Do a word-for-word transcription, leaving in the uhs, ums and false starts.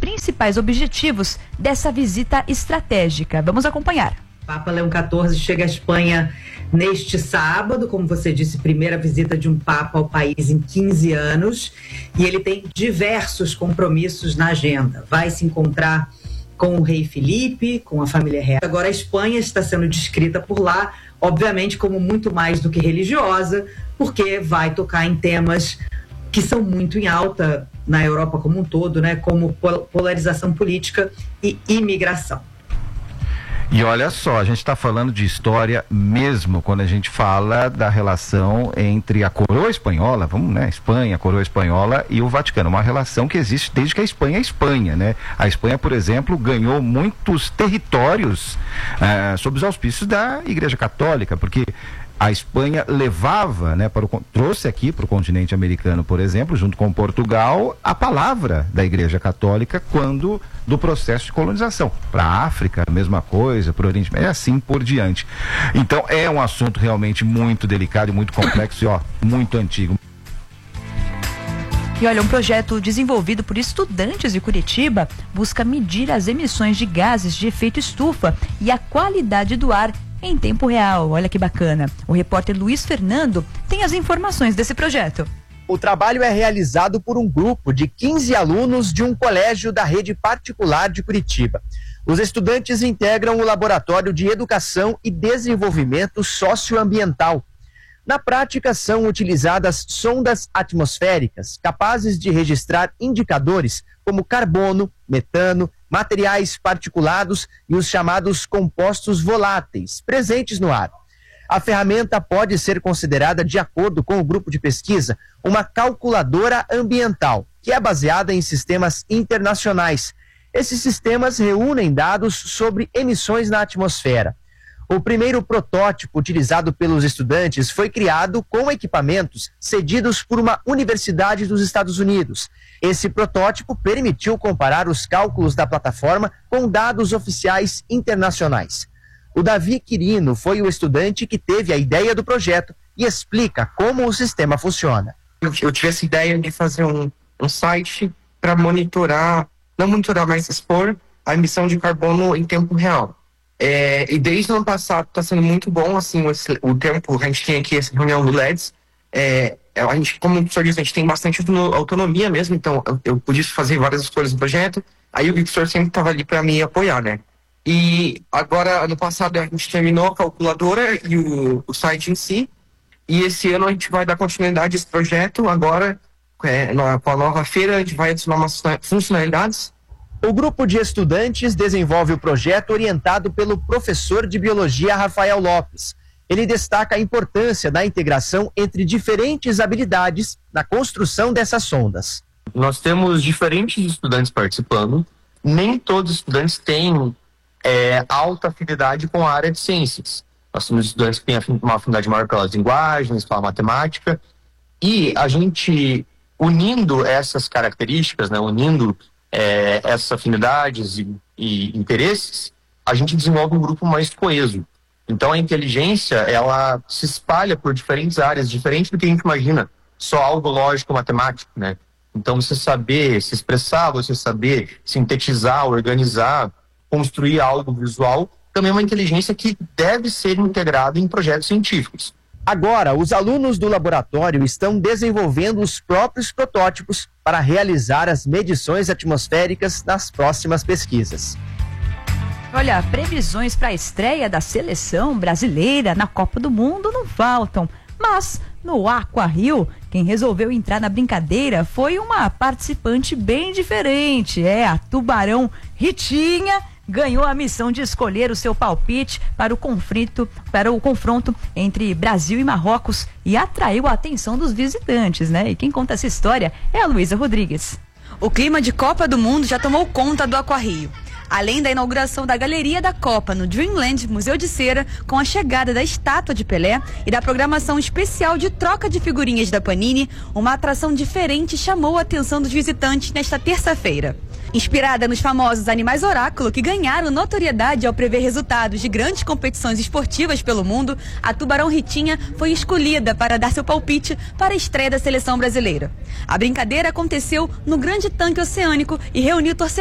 principais objetivos dessa visita estratégica. Vamos acompanhar. Papa Leão quatorze chega à Espanha neste sábado, como você disse, primeira visita de um Papa ao país em quinze anos, e ele tem diversos compromissos na agenda. Vai se encontrar com o rei Felipe, com a família real. Agora a Espanha está sendo descrita por lá, obviamente, como muito mais do que religiosa, porque vai tocar em temas que são muito em alta na Europa como um todo, né, como polarização política e imigração. E olha só, a gente está falando de história mesmo quando a gente fala da relação entre a coroa espanhola, vamos, né, Espanha, a coroa espanhola e o Vaticano, uma relação que existe desde que a Espanha é Espanha, né? A Espanha, por exemplo, ganhou muitos territórios uh, sob os auspícios da Igreja Católica, porque a Espanha levava, né, para o, trouxe aqui para o continente americano, por exemplo, junto com Portugal, a palavra da Igreja Católica quando do processo de colonização. Para a África, a mesma coisa, para o Oriente Médio, é assim por diante. Então é um assunto realmente muito delicado, muito complexo e ó, muito antigo. E olha, um projeto desenvolvido por estudantes de Curitiba busca medir as emissões de gases de efeito estufa e a qualidade do ar em tempo real. Olha que bacana. O repórter Luiz Fernando tem as informações desse projeto. O trabalho é realizado por um grupo de quinze alunos de um colégio da rede particular de Curitiba. Os estudantes integram o Laboratório de Educação e Desenvolvimento Socioambiental. Na prática, são utilizadas sondas atmosféricas capazes de registrar indicadores como carbono, metano, materiais particulados e os chamados compostos voláteis presentes no ar. A ferramenta pode ser considerada, de acordo com o grupo de pesquisa, uma calculadora ambiental, que é baseada em sistemas internacionais. Esses sistemas reúnem dados sobre emissões na atmosfera. O primeiro protótipo utilizado pelos estudantes foi criado com equipamentos cedidos por uma universidade dos Estados Unidos. Esse protótipo permitiu comparar os cálculos da plataforma com dados oficiais internacionais. O Davi Quirino foi o estudante que teve a ideia do projeto e explica como o sistema funciona. Eu, eu tive essa ideia de fazer um, um site para monitorar, não monitorar, mas expor a emissão de carbono em tempo real. É, e desde o ano passado está sendo muito bom, assim, esse, o tempo, a gente tem aqui essa reunião do L E D S, é, a gente, como o professor disse, a gente tem bastante autonomia mesmo, então eu, eu podia fazer várias escolhas no projeto, aí o professor sempre estava ali para me apoiar, né? E agora, ano passado, a gente terminou a calculadora e o, o site em si, e esse ano a gente vai dar continuidade a esse projeto, agora, é, na, com a nova feira, a gente vai adicionar umas funcionalidades. O grupo de estudantes desenvolve o projeto orientado pelo professor de biologia Rafael Lopes. Ele destaca a importância da integração entre diferentes habilidades na construção dessas sondas. Nós temos diferentes estudantes participando, nem todos os estudantes têm é, alta afinidade com a área de ciências. Nós temos estudantes que têm uma afinidade maior pelas linguagens, pela matemática, e a gente, unindo essas características, né, unindo É, essas afinidades e, e interesses, a gente desenvolve um grupo mais coeso. Então a inteligência, ela se espalha por diferentes áreas, diferente do que a gente imagina, só algo lógico matemático, né? Então você saber se expressar, você saber sintetizar, organizar, construir algo visual, também é uma inteligência que deve ser integrada em projetos científicos. Agora, os alunos do laboratório estão desenvolvendo os próprios protótipos para realizar as medições atmosféricas nas próximas pesquisas. Olha, previsões para a estreia da seleção brasileira na Copa do Mundo não faltam, mas no Aqua Rio, quem resolveu entrar na brincadeira foi uma participante bem diferente, é a Tubarão Ritinha. Ganhou a missão de escolher o seu palpite para o conflito, para o confronto entre Brasil e Marrocos e atraiu a atenção dos visitantes, né? E quem conta essa história é a Luísa Rodrigues. O clima de Copa do Mundo já tomou conta do Aqua Rio. Além da inauguração da Galeria da Copa no Dreamland Museu de Cera, com a chegada da estátua de Pelé e da programação especial de troca de figurinhas da Panini, uma atração diferente chamou a atenção dos visitantes nesta terça-feira. Inspirada nos famosos animais oráculo que ganharam notoriedade ao prever resultados de grandes competições esportivas pelo mundo, a Tubarão Ritinha foi escolhida para dar seu palpite para a estreia da seleção brasileira. A brincadeira aconteceu no Grande Tanque Oceânico e reuniu torcedores